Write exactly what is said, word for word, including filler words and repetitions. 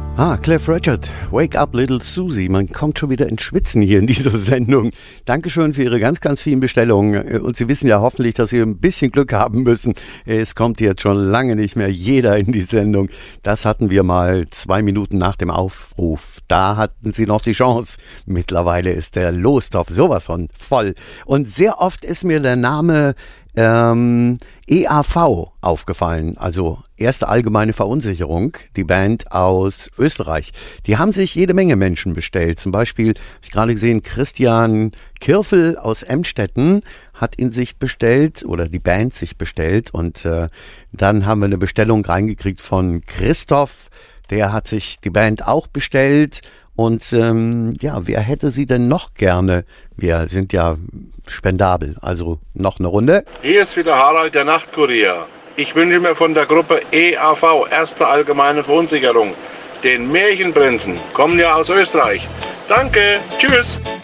Ah, Cliff Richard, Wake Up Little Susie. Man kommt schon wieder ins Schwitzen hier in dieser Sendung. Dankeschön für Ihre ganz, ganz vielen Bestellungen. Und Sie wissen ja hoffentlich, dass Sie ein bisschen Glück haben müssen. Es kommt jetzt schon lange nicht mehr jeder in die Sendung. Das hatten wir mal zwei Minuten nach dem Aufruf. Da hatten Sie noch die Chance. Mittlerweile ist der Lostopf sowas von voll. Und sehr oft ist mir der Name Ähm, E A V aufgefallen, also Erste Allgemeine Verunsicherung, die Band aus Österreich. Die haben sich jede Menge Menschen bestellt. Zum Beispiel, habe ich gerade gesehen, Christian Kirfel aus Emstetten hat ihn sich bestellt oder die Band sich bestellt. Und äh, dann haben wir eine Bestellung reingekriegt von Christoph, der hat sich die Band auch bestellt. Und ähm, ja, wer hätte sie denn noch gerne? Wir sind ja spendabel, also noch eine Runde. Hier ist wieder Harald, der Nachtkurier. Ich wünsche mir von der Gruppe E A V, Erste Allgemeine Verunsicherung, den Märchenprinzen. Kommen ja aus Österreich. Danke, tschüss.